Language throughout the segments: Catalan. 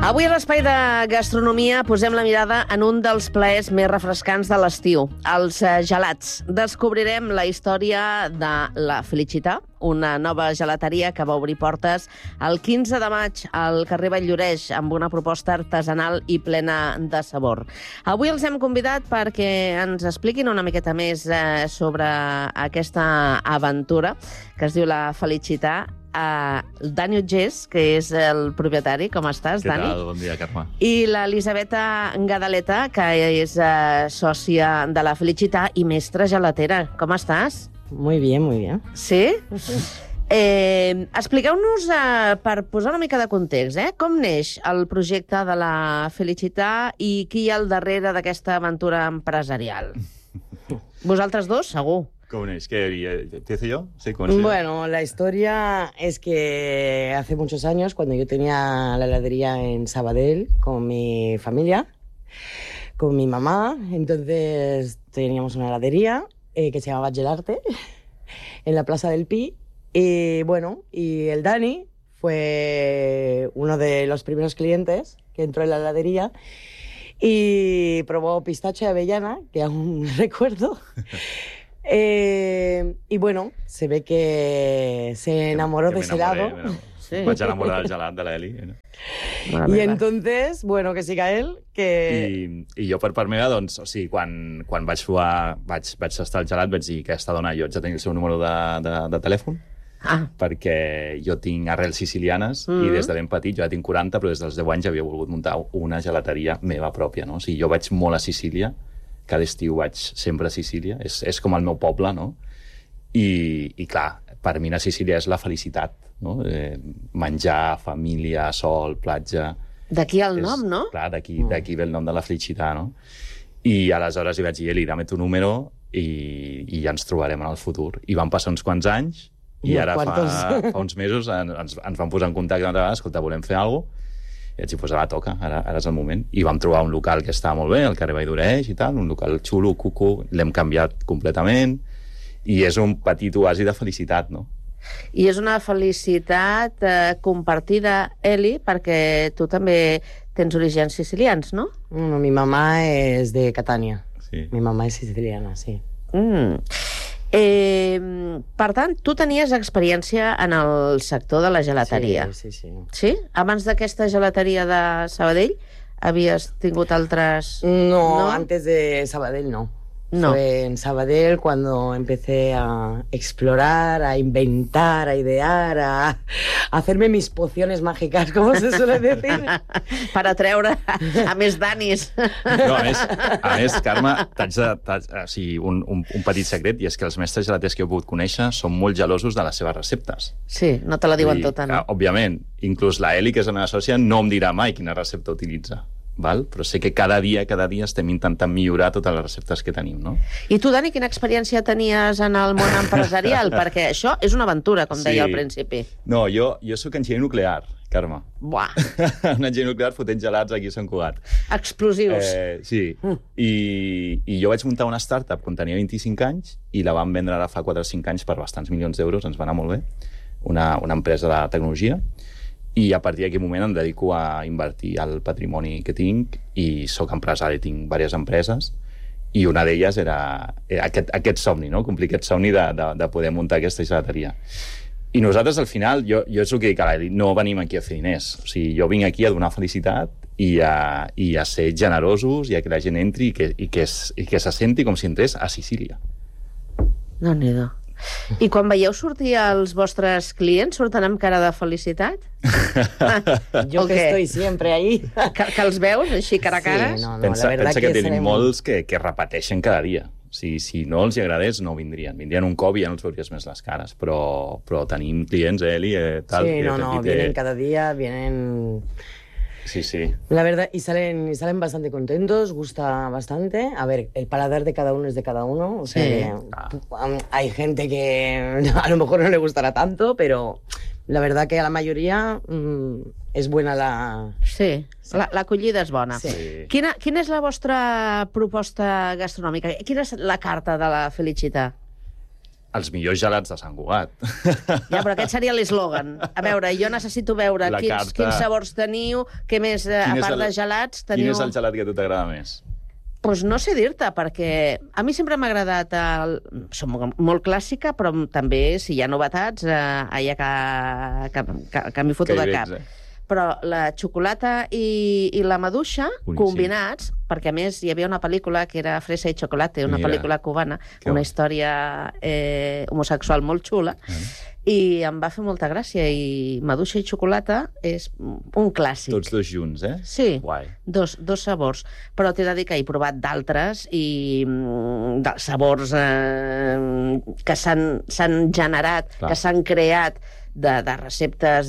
Avui a l'Espai de Gastronomia posem la mirada en un dels plaers més refrescants de l'estiu, els gelats. Descobrirem la història de la Felicità, una nova gelateria que va obrir portes el 15 de maig al carrer Valldoreix amb una proposta artesanal i plena de sabor. Avui els hem convidat perquè ens expliquin una miqueta més sobre aquesta aventura que es diu la Felicità. Dani Utgés, que és el propietari. Com estàs, Dani? Què tal? Bon dia, Carme. I l'Elisabeta Gadaleta, que és sòcia de la Felicità i mestra gelatera. Com estàs? Muy bien, muy bien. Sí? Expliqueu-nos, per posar una mica de context, com neix el projecte de la Felicità i qui hi ha al darrere d'aquesta aventura empresarial? Vosaltres dos, segur. ¿Cómo es? ¿Empiezo yo? Sí, Bueno, la historia es que hace muchos años, cuando yo tenía la heladería en Sabadell con mi familia, con mi mamá, entonces teníamos una heladería que se llamaba Gelarte, en la Plaza del Pi, y bueno, y el Dani fue uno de los primeros clientes que entró en la heladería y probó pistacho y avellana, que aún recuerdo. Y bueno, se ve que se enamoró de ese helado. Sí. Vaig enamorar del gelat de l'Eli. I entonces, bueno, que siga él, que... I jo, per part meva, doncs, o sigui, quan vaig provar, vaig tastar el gelat, vaig dir que aquesta dona jo haig de tenir el seu número de telèfon, perquè jo tinc arrels sicilianes i des de ben petit, jo ja tinc 40, però des dels 10 anys havia volgut muntar una gelateria meva pròpia, no? O sigui, jo vaig molt a Sicília, cada estiu vaig sempre a Sicília, és com el meu poble, no? I clar, per mi a Sicília és la felicitat, no? Menjar, família, sol, platja... D'aquí el nom, no? Clar, d'aquí ve el nom de la Felicità, no? I aleshores li vaig dir, Eli, dame tu número i ja ens trobarem en el futur. I van passar uns quants anys i ara fa uns mesos ens van posar en contacte una altra vegada, escolta, volem fer alguna cosa. I vaig dir, doncs ara toca, ara és el moment. I vam trobar un local que estava molt bé, al carrer Valldoreix i tal, un local xulo, cuco, l'hem canviat completament, i és un petit oasi de felicitat, no? I és una felicitat compartida, Eli, perquè tu també tens orígens sicilians, no? No, mi mamá es de Catania. Sí. Mi mamá es siciliana, sí. Per tant, tu tenies experiència en el sector de la gelateria. Sí. Sí? Abans d'aquesta gelateria de Sabadell, havies tingut altres... No, antes de Sabadell no. Fue en Sabadell cuando empecé a explorar, a inventar, a idear, a hacerme mis pociones mágicas, como se suele decir. Per atreure a més Danis. No, a més, Carme, un petit secret, i és que els mestres gelaters que he pogut conèixer són molt gelosos de les seves receptes. Sí, no te la diuen tota, no? Òbviament, inclús la Eli, que és la meva sòcia, no em dirà mai quina recepta utilitza. Val? Però sé que cada dia estem intentant millorar totes les receptes que tenim, no? I tu, Dani, quina experiència tenies en el món empresarial? Perquè això és una aventura, com deia al principi. No, jo soc enginyer nuclear, Carme. Buah! Un enginyer nuclear fotent gelats aquí a Sant Cugat. Explosius. Sí. I jo vaig muntar una startup quan tenia 25 anys i la vam vendre ara fa 4 o 5 anys per bastants milions d'euros, ens va anar molt bé. Una empresa de tecnologia. I a partir d'aquell moment em dedico a invertir el patrimoni que tinc i sóc empresari, tinc diverses empreses i una d'elles era aquest somni, no? Complir aquest somni de poder muntar aquesta gelateria. I nosaltres, al final, jo és el que dic a l'Eli, no venim aquí a fer diners. O sigui, jo vinc aquí a donar felicitat i a ser generosos i a que la gent entri i que se senti com si entrés a Sicília. Déu-n'hi-do. I quan veieu sortir els vostres clients, surten amb cara de felicitat? Jo que estoy siempre ahí. Que els veus així cara a cara? Sí, no, pensa que tenim molts que repeteixen cada dia. O sigui, si no els agradés, no vindrien. Vindrien un cop i ja no els veuries més les cares. Però tenim clients, Eli, tal... Sí, vienen cada día, vienen... Sí. La verdad, y salen bastante contentos, gusta bastante. A ver, el paladar de cada uno es de cada uno. O sea, que hay gente que a lo mejor no le gustará tanto, pero la verdad que a la mayoría es buena la... Sí, l'acollida és bona. Sí. Quina és la vostra proposta gastronòmica? Quina és la carta de la Felicità? Els millors gelats de Sant Cugat. Ja, però aquest seria l'eslògan. A veure, jo necessito veure quins sabors teniu, què més, a part de gelats, teniu... Quin és el gelat que a tu t'agrada més? Doncs no sé dir-te, perquè a mi sempre m'ha agradat... Som molt clàssica, però també, si hi ha novetats, hi ha que m'hi foto de cap. Però la xocolata i la maduixa, combinats, perquè a més hi havia una pel·lícula que era Fresa i Chocolate, una pel·lícula cubana, una història homosexual molt xula, i em va fer molta gràcia, i maduixa i xocolata és un clàssic. Tots dos junts, eh? Sí, dos sabors. Però t'he de dir que he provat d'altres i sabors que s'han generat, que s'han creat de receptes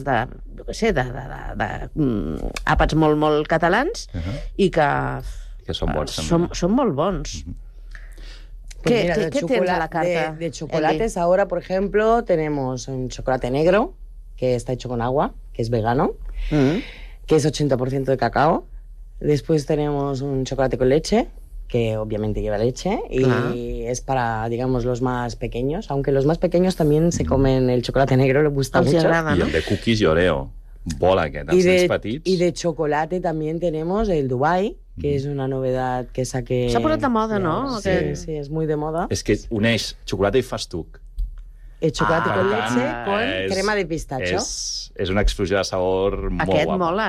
d'àpats molt catalans i que són bons. Són molt bons. Pues mira, ¿Qué tienes a la carta? De chocolates, ahora, por ejemplo, tenemos un chocolate negro, que está hecho con agua, que es vegano, que es 80% de cacao. Después tenemos un chocolate con leche, que obviamente lleva leche, y es para, digamos, los más pequeños, aunque los más pequeños también se comen el chocolate negro, les gusta mucho. Y el de cookies y Oreo. Bola aquest, els nens petits. Y de chocolate también tenemos el Dubai, que és una novedat que saqué... S'ha posat de moda, no? Sí, és muy de moda. És que uneix xocolata i festuc. El chocolate con leche con crema de pistacho. És una explosió de sabor molt guapa. Aquest mola.